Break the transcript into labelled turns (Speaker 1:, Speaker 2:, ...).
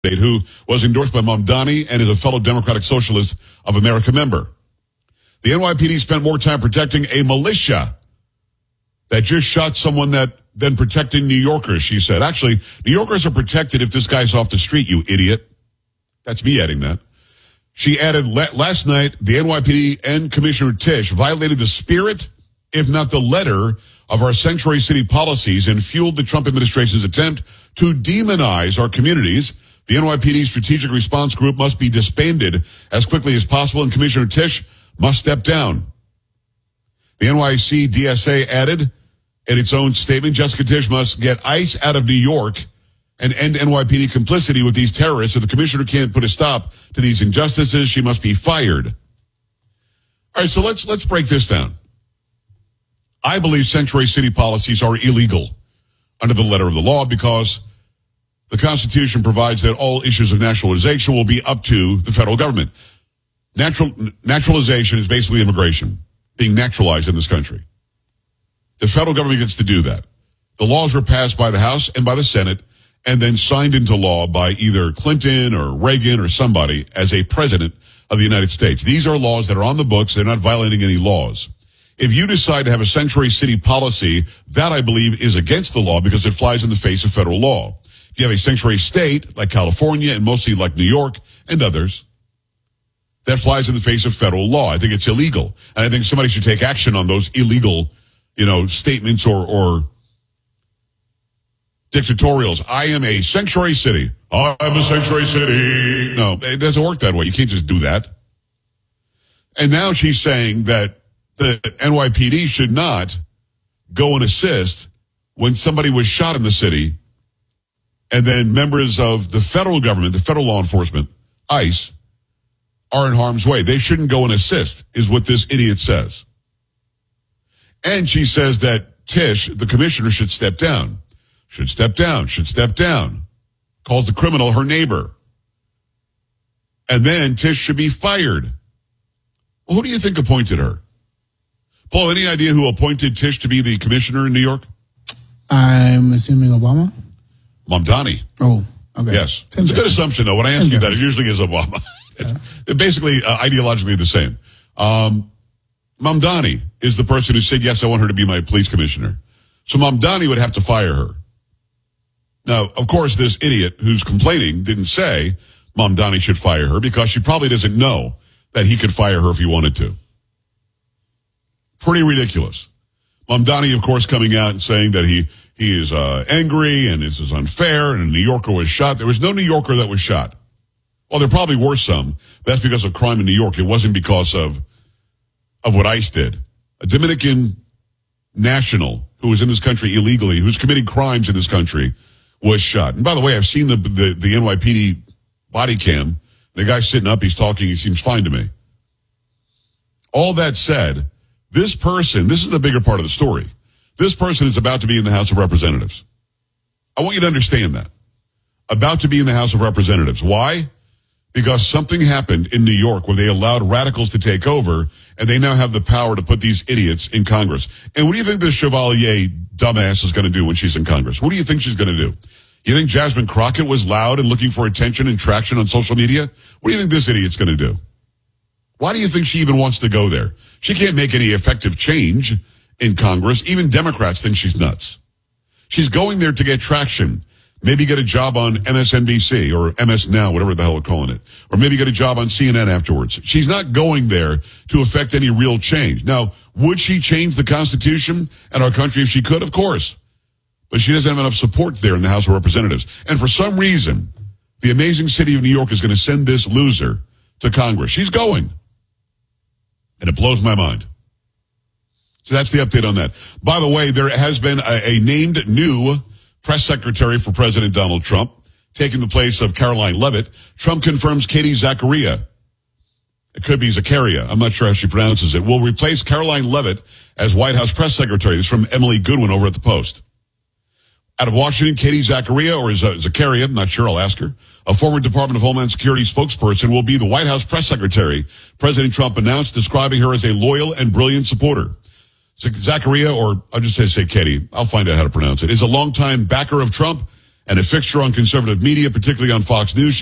Speaker 1: who was endorsed by Mamdani and is a fellow Democratic Socialist of America member. The NYPD spent more time protecting a militia that just shot someone than protecting New Yorkers, she said. Actually, New Yorkers are protected if this guy's off the street, you idiot. That's me adding that. She added, last night, the NYPD and Commissioner Tisch violated the spirit, if not the letter, of our sanctuary city policies and fueled the Trump administration's attempt to demonize our communities. The NYPD Strategic Response Group must be disbanded as quickly as possible, and Commissioner Tisch must step down. The NYC DSA added in its own statement, Jessica Tisch must get ICE out of New York and end NYPD complicity with these terrorists. If the commissioner can't put a stop to these injustices, she must be fired. All right, so let's break this down. I believe sanctuary city policies are illegal under the letter of the law because the Constitution provides that all issues of naturalization will be up to the federal government. Naturalization is basically immigration, being naturalized in this country. The federal government gets to do that. The laws were passed by the House and by the Senate and then signed into law by either Clinton or Reagan or somebody as a president of the United States. These are laws that are on the books. They're not violating any laws. If you decide to have a sanctuary city policy, that I believe is against the law because it flies in the face of federal law. If you have a sanctuary state like California and mostly like New York and others, that flies in the face of federal law. I think it's illegal. And I think somebody should take action on those illegal, statements or dictatorials. I am a sanctuary city. I'm a sanctuary city. No, it doesn't work that way. You can't just do that. And now she's saying that the NYPD should not go and assist when somebody was shot in the city and then members of the federal government, the federal law enforcement, ICE, are in harm's way. They shouldn't go and assist, is what this idiot says. And she says that Tisch, the commissioner, should step down. Should step down. Calls the criminal her neighbor. And then Tisch should be fired. Well, who do you think appointed her? Paul, any idea who appointed Tisch to be the commissioner in New York?
Speaker 2: I'm assuming Obama.
Speaker 1: Mamdani.
Speaker 2: Oh, okay.
Speaker 1: Yes. It's a good assumption, though. When I ask you that, it usually is Obama. It's basically ideologically the same. Mamdani is the person who said, yes, I want her to be my police commissioner. So Mamdani would have to fire her. Now, of course, this idiot who's complaining didn't say Mamdani should fire her because she probably doesn't know that he could fire her if he wanted to. Pretty ridiculous. Mamdani, of course, coming out and saying that he is angry and this is unfair and a New Yorker was shot. There was no New Yorker that was shot. Well, there probably were some. That's because of crime in New York. It wasn't because of what ICE did. A Dominican national who was in this country illegally, who's committing crimes in this country, was shot. And by the way, I've seen the NYPD body cam. The guy's sitting up, he's talking, he seems fine to me. All that said, this person, this is the bigger part of the story. This person is about to be in the House of Representatives. I want you to understand that. About to be in the House of Representatives. Why? Because something happened in New York where they allowed radicals to take over, and they now have the power to put these idiots in Congress. And what do you think this Chevalier dumbass is going to do when she's in Congress? What do you think she's going to do? You think Jasmine Crockett was loud and looking for attention and traction on social media? What do you think this idiot's going to do? Why do you think she even wants to go there? She can't make any effective change in Congress. Even Democrats think she's nuts. She's going there to get traction. Maybe get a job on MSNBC or MS Now, whatever the hell we're calling it. Or maybe get a job on CNN afterwards. She's not going there to affect any real change. Now, would she change the Constitution and our country if she could? Of course. But she doesn't have enough support there in the House of Representatives. And for some reason, the amazing city of New York is going to send this loser to Congress. She's going. And it blows my mind. So that's the update on that. By the way, there has been a named new press secretary for President Donald Trump, taking the place of Caroline Leavitt. Trump confirms Katie Zachariah. It could be Zachariah. I'm not sure how she pronounces it. Will replace Caroline Leavitt as White House press secretary. This is from Emily Goodwin over at the Post. Out of Washington, Katie Zachariah, or Zachariah, I'm not sure, I'll ask her, a former Department of Homeland Security spokesperson, will be the White House press secretary. President Trump announced, describing her as a loyal and brilliant supporter. Zachariah, or I'll just say Katie, I'll find out how to pronounce it, is a longtime backer of Trump and a fixture on conservative media, particularly on Fox News.